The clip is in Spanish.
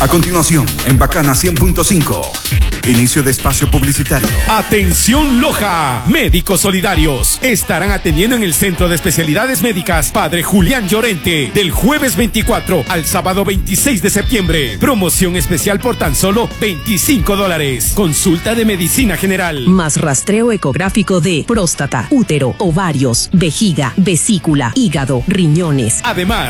A continuación, en Bacana 100.5, inicio de espacio publicitario. Atención Loja, médicos solidarios estarán atendiendo en el Centro de Especialidades Médicas Padre Julián Llorente del jueves 24 al sábado 26 de septiembre. Promoción especial por tan solo $25. Consulta de medicina general. Más rastreo ecográfico de próstata, útero, ovarios, vejiga, vesícula, hígado, riñones. Además,